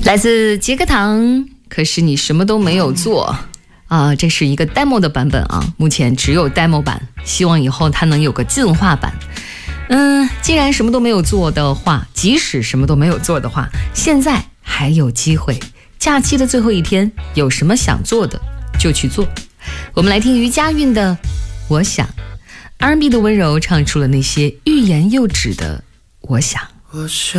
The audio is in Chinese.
来自杰克堂，可是你什么都没有做啊，这是一个 demo 的版本啊，目前只有 demo 版，希望以后它能有个进化版。既然什么都没有做的话，即使什么都没有做的话，现在还有机会。假期的最后一天，有什么想做的就去做。我们来听余佳韵的《我想》，R&B 的温柔唱出了那些欲言又止的我想。